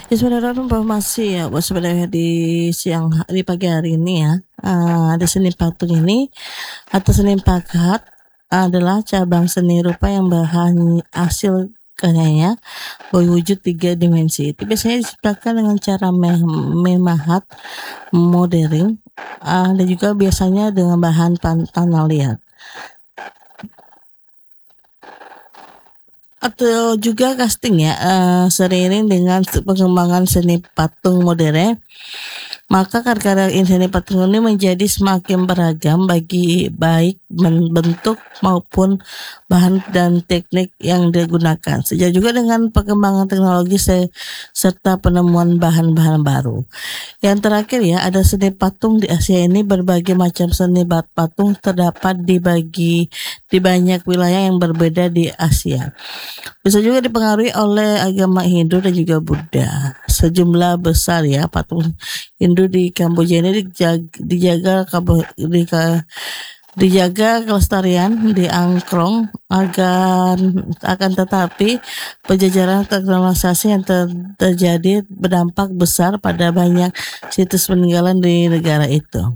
Ya saudara, informasi ya buat sebenarnya di pagi hari ini ya, ada seni patung ini atau seni pakat adalah cabang seni rupa yang bahan hasil karyanya berwujud 3 dimensi. Itu biasanya diciptakan dengan cara memahat modering, dan juga biasanya dengan bahan tanah liat. Atau juga casting ya, seiring dengan pengembangan seni patung modern, maka karya-karya seni patung ini menjadi semakin beragam bagi baik bentuk maupun bahan dan teknik yang digunakan. Sejauh juga dengan perkembangan teknologi serta penemuan bahan-bahan baru. Yang terakhir ya, ada seni patung di Asia ini. Berbagai macam seni patung terdapat di banyak wilayah yang berbeda di Asia. Bisa juga dipengaruhi oleh agama Hindu dan juga Buddha. Sejumlah besar ya patung Hindu di Kamboja ini dijaga kelestarian di Angklong akan tetapi penjajaran teknologisasi yang terjadi berdampak besar pada banyak situs peninggalan di negara itu.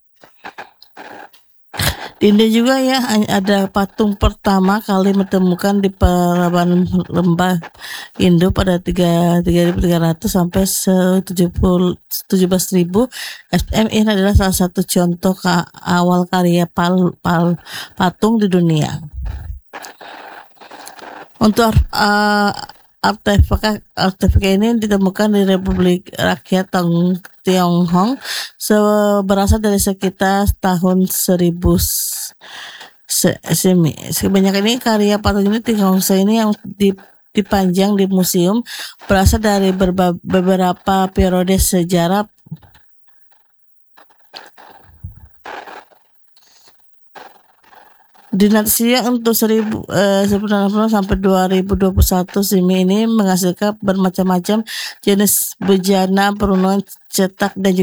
Di India juga ya, ada patung pertama kali ditemukan di Paraban Lembah Indo pada 3.300 sampai 17.000 SM. Ini adalah salah satu contoh awal karya patung di dunia. Untuk artefak ini ditemukan di Republik Rakyat Tiongkok berasal dari sekitar tahun 1000 sebanyak ini karya patung ini Tiongkok ini yang dipajang di museum berasal dari beberapa periode sejarah. Dinasti untuk 1960 sampai 2021 Simi ini menghasilkan bermacam-macam jenis bejana perunungan cetak dan juga